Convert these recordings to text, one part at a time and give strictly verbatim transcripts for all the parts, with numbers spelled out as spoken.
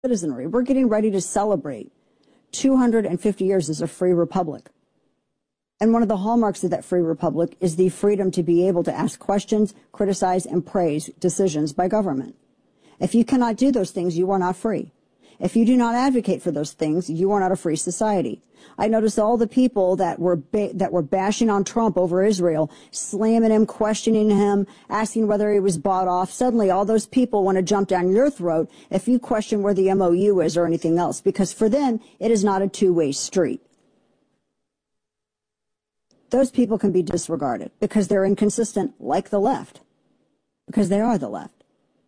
citizenry. We're getting ready to celebrate two hundred fifty years as a free republic. And one of the hallmarks of that free republic is the freedom to be able to ask questions, criticize, and praise decisions by government. If you cannot do those things, you are not free. If you do not advocate for those things, you are not a free society. I noticed all the people that were ba- that were bashing on Trump over Israel, slamming him, questioning him, asking whether he was bought off. Suddenly, all those people want to jump down your throat if you question where the M O U is or anything else, because for them, it is not a two-way street. Those people can be disregarded because they're inconsistent like the left, because they are the left.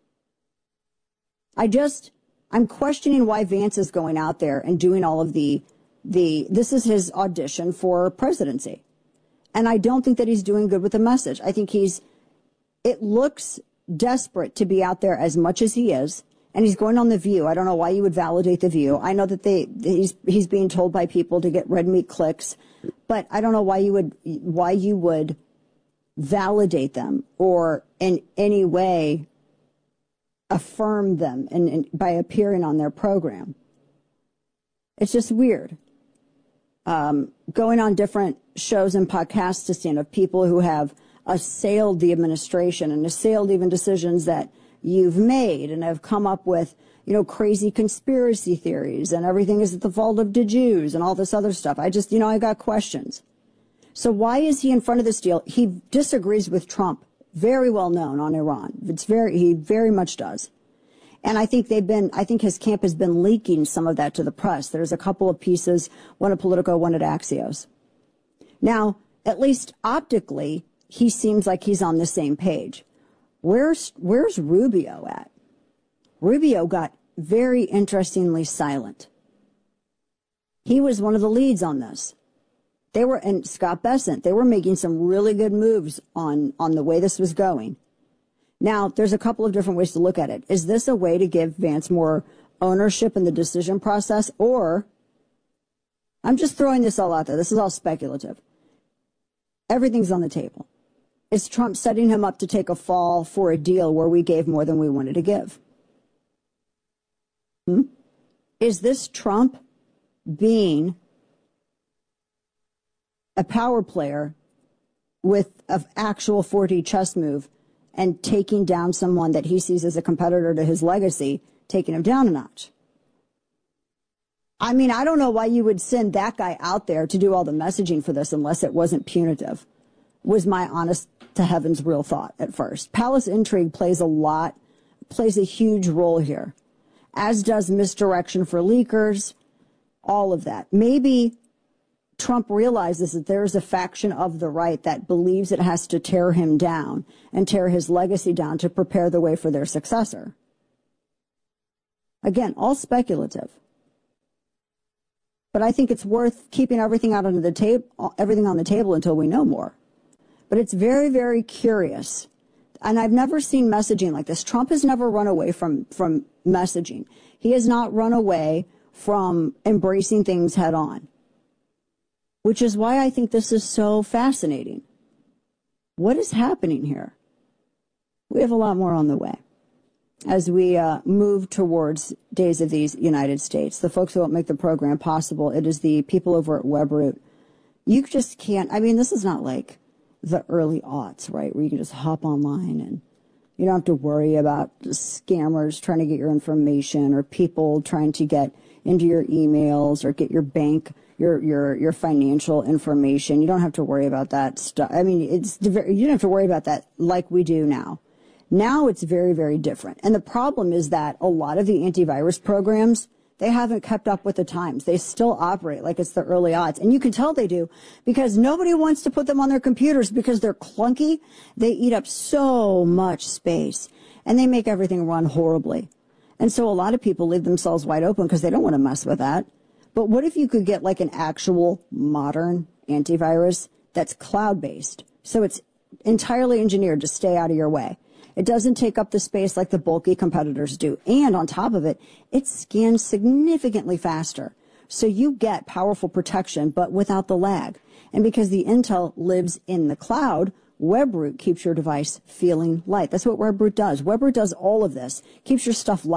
I just, I'm questioning why Vance is going out there and doing all of the, the, this is his audition for presidency. And I don't think that he's doing good with the message. I think he's, it looks desperate to be out there as much as he is. And he's going on The View. I don't know why you would validate The View. I know that they, he's, he's being told by people to get red meat clicks, but I don't know why you would, why you would validate them or in any way affirm them and, and by appearing on their program. It's just weird. Um, going on different shows and podcasts to stand of people who have assailed the administration and assailed even decisions that you've made and have come up with, you know, crazy conspiracy theories and everything is the fault of the Jews and all this other stuff. I just, you know, I got questions. So why is he in front of this deal? He disagrees with Trump, very well known on Iran. It's very, he very much does. And I think they've been, I think his camp has been leaking some of that to the press. There's a couple of pieces, one at Politico, one at Axios. Now, at least optically, he seems like he's on the same page. Where's, where's Rubio at? Rubio got very interestingly silent. He was one of the leads on this. They were, and Scott Bessent, they were making some really good moves on, on the way this was going. Now, there's a couple of different ways to look at it. Is this a way to give Vance more ownership in the decision process? Or, I'm just throwing this all out there. This is all speculative. Everything's on the table. Is Trump setting him up to take a fall for a deal where we gave more than we wanted to give? Hmm? Is this Trump being a power player with an actual four D chess move and taking down someone that he sees as a competitor to his legacy, taking him down a notch? I mean, I don't know why you would send that guy out there to do all the messaging for this unless it wasn't punitive, was my honest to heaven's real thought at first. Palace intrigue plays a lot, plays a huge role here, as does misdirection for leakers, all of that. Maybe Trump realizes that there's a faction of the right that believes it has to tear him down and tear his legacy down to prepare the way for their successor. Again, all speculative. But I think it's worth keeping everything out on the table, everything on the table until we know more. But it's very, very curious. And I've never seen messaging like this. Trump has never run away from, from messaging. He has not run away from embracing things head on, which is why I think this is so fascinating. What is happening here? We have a lot more on the way as we uh, move towards Days of the United States. The folks who won't make the program possible, it is the people over at Webroot. You just can't, I mean, this is not like the early aughts, right, where you can just hop online and you don't have to worry about scammers trying to get your information or people trying to get into your emails or get your bank, your your your financial information. You don't have to worry about that stuff. I mean, it's you don't have to worry about that like we do now. Now it's very, very different. And the problem is that a lot of the antivirus programs, they haven't kept up with the times. They still operate like it's the early aughts. And you can tell they do because nobody wants to put them on their computers because they're clunky. They eat up so much space and they make everything run horribly. And so a lot of people leave themselves wide open because they don't want to mess with that. But what if you could get like an actual modern antivirus that's cloud-based? So it's entirely engineered to stay out of your way. It doesn't take up the space like the bulky competitors do. And on top of it, it scans significantly faster. So you get powerful protection, but without the lag. And because the intel lives in the cloud, Webroot keeps your device feeling light. That's what Webroot does. Webroot does all of this. Keeps your stuff light,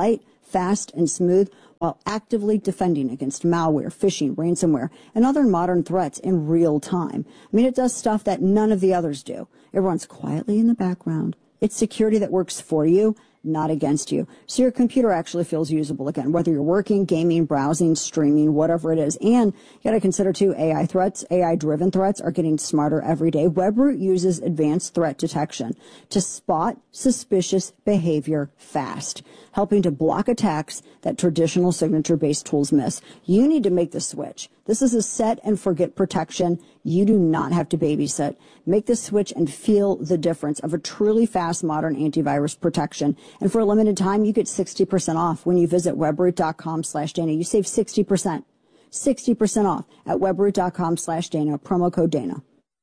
fast and smooth while actively defending against malware, phishing, ransomware, and other modern threats in real time. I mean, it does stuff that none of the others do. It runs quietly in the background. It's security that works for you, not against you. So your computer actually feels usable again, whether you're working, gaming, browsing, streaming, whatever it is. And you got to consider too, A I threats, A I-driven threats are getting smarter every day. Webroot uses advanced threat detection to spot suspicious behavior fast, helping to block attacks that traditional signature-based tools miss. You need to make the switch. This is a set and forget protection. You do not have to babysit. Make the switch and feel the difference of a truly fast modern antivirus protection. And for a limited time, you get sixty percent off when you visit webroot.com slash Dana. You save sixty percent. sixty percent off at webroot.com slash Dana. Promo code Dana.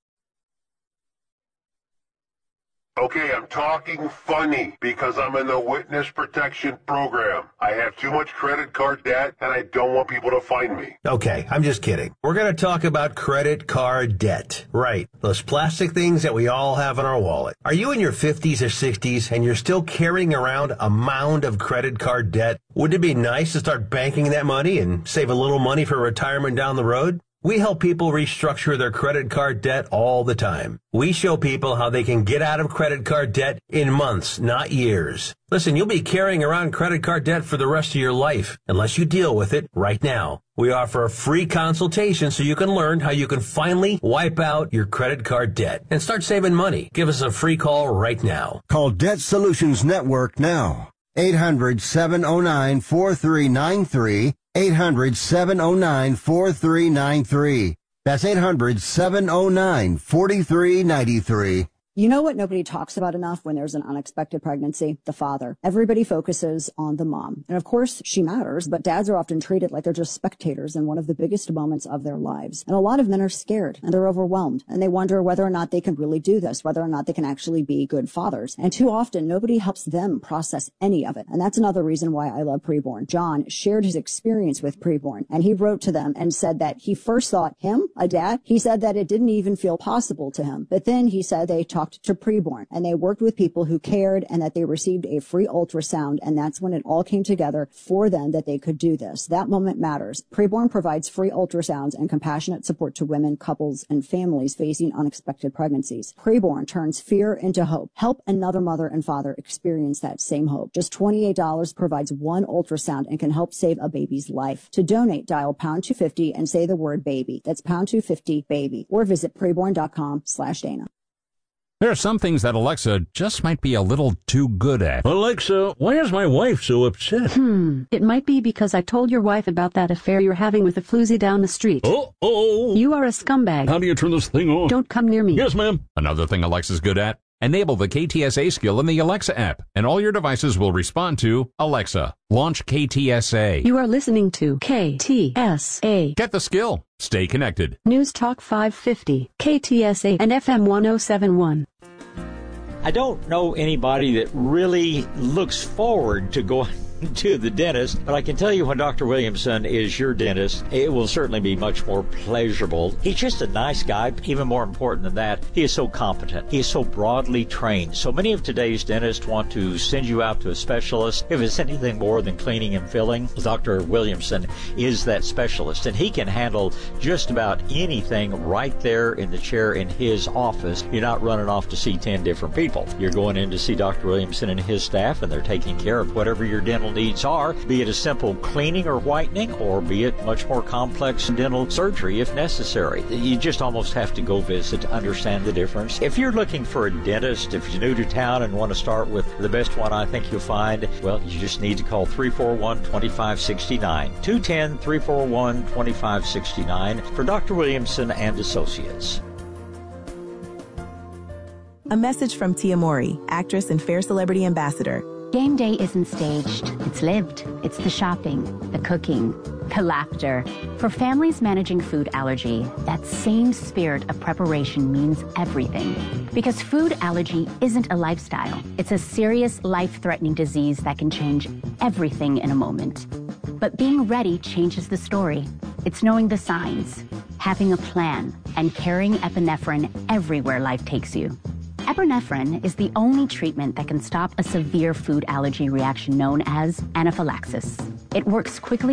Okay, I'm talking funny because I'm in the witness protection program. I have too much credit card debt and I don't want people to find me. Okay, I'm just kidding. We're going to talk about credit card debt. Right, those plastic things that we all have in our wallet. Are you in your fifties or sixties and you're still carrying around a mound of credit card debt? Wouldn't it be nice to start banking that money and save a little money for retirement down the road? We help people restructure their credit card debt all the time. We show people how they can get out of credit card debt in months, not years. Listen, you'll be carrying around credit card debt for the rest of your life unless you deal with it right now. We offer a free consultation so you can learn how you can finally wipe out your credit card debt and start saving money. Give us a free call right now. Call Debt Solutions Network now. eight hundred, seven oh nine, four three nine three. eight hundred, seven oh nine, four three nine three. That's eight hundred, seven oh nine, four three nine three. You know what nobody talks about enough when there's an unexpected pregnancy? The father. Everybody focuses on the mom. And of course, she matters, but dads are often treated like they're just spectators in one of the biggest moments of their lives. And a lot of men are scared and they're overwhelmed and they wonder whether or not they can really do this, whether or not they can actually be good fathers. And too often, nobody helps them process any of it. And that's another reason why I love Preborn. John shared his experience with Preborn and he wrote to them and said that he first thought him, a dad, he said that it didn't even feel possible to him. But then he said they talked to Preborn and they worked with people who cared and that they received a free ultrasound, and that's when it all came together for them that they could do this. That moment matters. Preborn provides free ultrasounds and compassionate support to women, couples, and families facing unexpected pregnancies. Preborn turns fear into hope. Help another mother and father experience that same hope. Just twenty-eight dollars provides one ultrasound and can help save a baby's life. To donate, dial pound two fifty and say the word baby. That's pound two fifty baby, or visit preborn.com slash Dana. There are some things that Alexa just might be a little too good at. Alexa, why is my wife so upset? Hmm, it might be because I told your wife about that affair you're having with the floozy down the street. Uh-oh. You are a scumbag. How do you turn this thing on? Don't come near me. Yes, ma'am. Another thing Alexa's good at? Enable the K T S A skill in the Alexa app, and all your devices will respond to Alexa. Launch K T S A. You are listening to K T S A. Get the skill. Stay connected. News Talk five fifty, K T S A, and F M one oh seven point one. I don't know anybody that really looks forward to going to the dentist, but I can tell you when Doctor Williamson is your dentist, it will certainly be much more pleasurable. He's just a nice guy. Even more important than that, he is so competent. He is so broadly trained. So many of today's dentists want to send you out to a specialist. If it's anything more than cleaning and filling, Doctor Williamson is that specialist, and he can handle just about anything right there in the chair in his office. You're not running off to see ten different people. You're going in to see Doctor Williamson and his staff, and they're taking care of whatever your dental needs are, be it a simple cleaning or whitening, or be it much more complex dental surgery if necessary. You just almost have to go visit to understand the difference. If you're looking for a dentist, if you're new to town and want to start with the best one I think you'll find, well, you just need to call three four one, two five six nine, two one zero, three four one, two five six nine for Doctor Williamson and Associates. A message from Tia Mowry, actress and Fair Celebrity Ambassador. Game day isn't staged. It's lived. It's the shopping, the cooking, the laughter. For families managing food allergy, that same spirit of preparation means everything. Because food allergy isn't a lifestyle. It's a serious, life-threatening disease that can change everything in a moment. But being ready changes the story. It's knowing the signs, having a plan, and carrying epinephrine everywhere life takes you. Epinephrine is the only treatment that can stop a severe food allergy reaction known as anaphylaxis. It works quickly